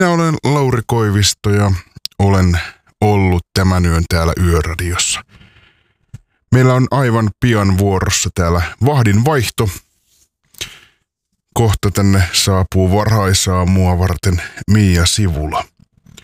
Minä olen Lauri Koivisto ja olen ollut tämän yön täällä Yöradiossa. Meillä on aivan pian vuorossa täällä vahdin vaihto. Kohta tänne saapuu varhaisaamua varten Mia Sivula.